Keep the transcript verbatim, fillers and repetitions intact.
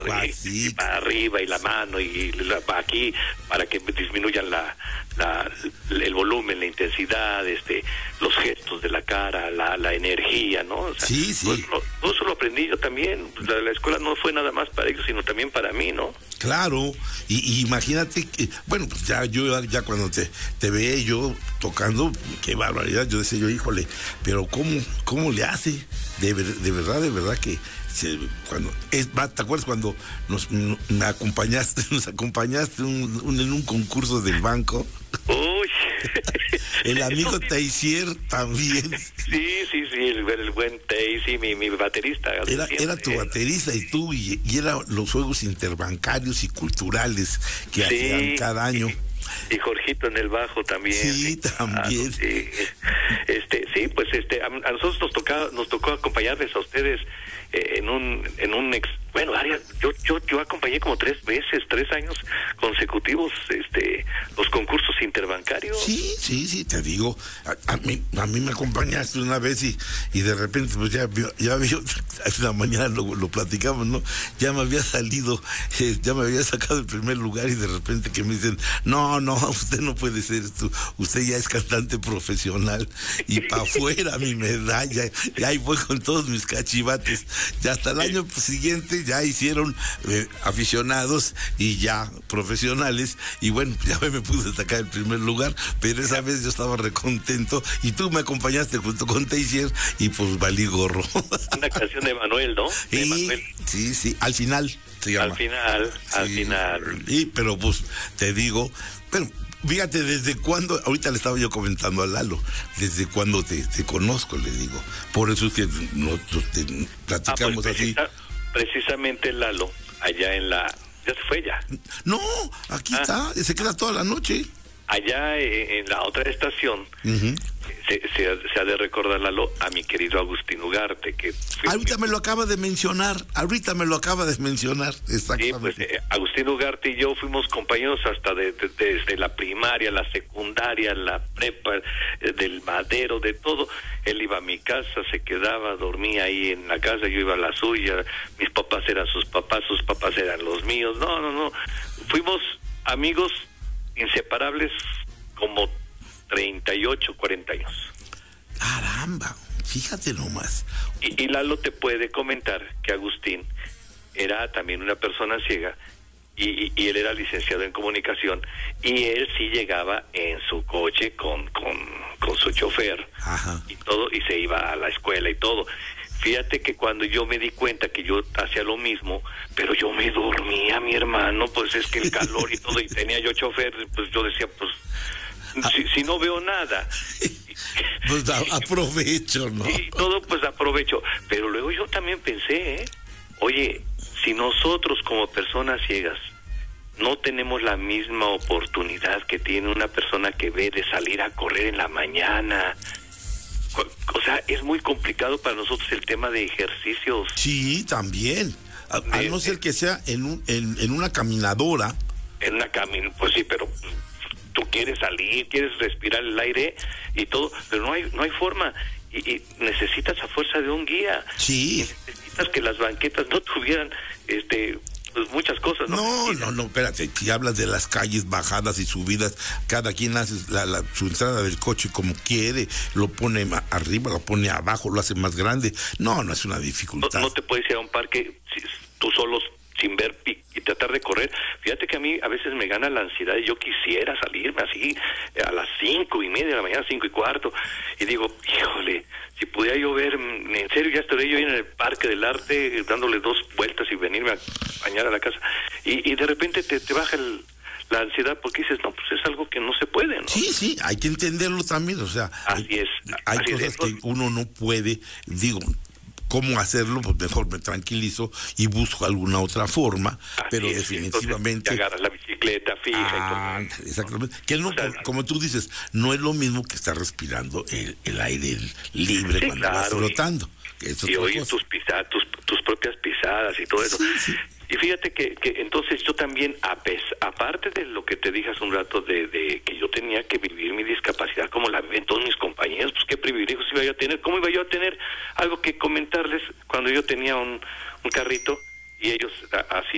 y, y para arriba y la mano y la, aquí para que disminuyan la, la el volumen, la intensidad, este, los gestos de la cara, la, la energía, ¿no? O sea, sí, sí. Pues, lo, todo eso lo aprendí yo también. La, la escuela no fue nada más para ellos, sino también para mí, ¿no? Claro, y, y imagínate que, bueno, pues ya yo ya cuando te, te veía yo tocando, qué barbaridad, yo decía yo, híjole, pero cómo, cómo le hace, de, de verdad, de verdad que se, cuando es, ¿te acuerdas cuando nos me acompañaste, nos acompañaste un, un, en un concurso del banco? Uy. El amigo Teisier también. Sí, sí, sí, el, el buen Teisi, mi, mi baterista. Era, era tu baterista y tú, y, y eran los juegos interbancarios y culturales que sí, hacían cada año. Y, y Jorgito en el bajo también. Sí, sí, también. Ah, sí. Este, sí, pues este, a, a nosotros nos tocaba, nos tocó acompañarles a ustedes eh, en un, en un ex, bueno, área, yo, yo, yo acompañé como tres veces, tres años consecutivos, este, los concursos interbancarios. Sí, sí, sí, te digo, a, a mí, a mí me acompañaste una vez y, y de repente, pues ya, ya vio, la mañana lo, lo platicamos, ¿no? Ya me había salido, eh, ya me había sacado el primer lugar y de repente que me dicen, no, no, usted no puede ser esto, usted ya es cantante profesional y para afuera mi medalla, y ahí voy con todos mis cachivates, ya hasta el año siguiente ya hicieron eh, aficionados y ya profesionales, y bueno, ya me pude sacar el primer lugar, pero esa vez yo estaba recontento y tú me acompañaste junto con Teisier y pues valí gorro. Una canción de Manuel, ¿no? De y, Manuel. Sí, sí, al final se llama. Al final, sí, al final. Y, pero pues te digo, pero fíjate, ¿desde cuándo? Ahorita le estaba yo comentando a Lalo, ¿desde cuándo te, te conozco? Le digo, por eso es que nosotros te platicamos ah, pues, precisa, así. Precisamente Lalo, allá en la... ¿Ya se fue ya? No, aquí ah. está, se queda toda la noche. Allá eh, en la otra estación, uh-huh. se, se, se ha de recordar, Lalo, a mi querido Agustín Ugarte, que... Ahorita mi... me lo acaba de mencionar, ahorita me lo acaba de mencionar, exactamente. Sí, pues eh, Agustín Ugarte y yo fuimos compañeros hasta de, de, desde la primaria, la secundaria, la prepa, eh, del Madero, de todo. Él iba a mi casa, se quedaba, dormía ahí en la casa, yo iba a la suya, mis papás eran sus papás, sus papás eran los míos. No, no, no, fuimos amigos inseparables como treinta y ocho, cuarenta años. Caramba, fíjate nomás. Y, y Lalo te puede comentar que Agustín era también una persona ciega y, y, y él era licenciado en comunicación y él sí llegaba en su coche con, con, con su chofer. Ajá. Y todo, y se iba a la escuela y todo. Fíjate que cuando yo me di cuenta que yo hacía lo mismo, pero yo me dormía, mi hermano, pues es que el calor y todo, y tenía yo chofer, pues yo decía, pues, si, si no veo nada. Pues a, aprovecho, ¿no? Y todo, pues aprovecho. Pero luego yo también pensé, ¿eh? Oye, si nosotros como personas ciegas no tenemos la misma oportunidad que tiene una persona que ve de salir a correr en la mañana... O sea, es muy complicado para nosotros el tema de ejercicios. Sí, también. A, de, a no ser que sea en, un, en, en una caminadora. En una caminadora, pues sí, pero tú quieres salir, quieres respirar el aire y todo, pero no hay no hay forma. Y, y necesitas a fuerza de un guía. Sí. Y necesitas que las banquetas no tuvieran este pues muchas cosas, ¿no? No, no, no, espérate, si hablas de las calles, bajadas y subidas, cada quien hace la, la, su entrada del coche como quiere, lo pone arriba, lo pone abajo, lo hace más grande. No, no es una dificultad. No, no te puedes ir a un parque si, tú solos sin ver y, y tratar de correr. Fíjate que a mí a veces me gana la ansiedad y yo quisiera salirme así a las cinco y media de la mañana, cinco y cuarto, y digo, híjole, si pudiera yo ver, en serio ya estaría yo en el Parque del Arte dándole dos vueltas y venirme a bañar a la casa, y, y de repente te, te baja el, la ansiedad porque dices, no, pues es algo que no se puede, ¿no? Sí, sí, hay que entenderlo también, o sea, así hay, es, hay así cosas es, que uno no puede, digo, ¿cómo hacerlo? Pues mejor me tranquilizo y busco alguna otra forma, así pero es, definitivamente... Entonces, te agarras la bicicleta fija ah, y todo. Exactamente. Que no, o sea, como tú dices, no es lo mismo que estar respirando el, el aire libre sí, cuando claro, vas flotando. Y, que es y oír tus, pisa, tus, tus propias pisadas y todo eso. Sí, sí. Y fíjate que, que entonces yo también, a pes, aparte de lo que te dije hace un rato, de, de que yo tenía que vivir mi discapacidad como la viven todos mis compañeros, pues qué privilegios iba yo a tener, cómo iba yo a tener algo que comentarles cuando yo tenía un, un carrito y ellos así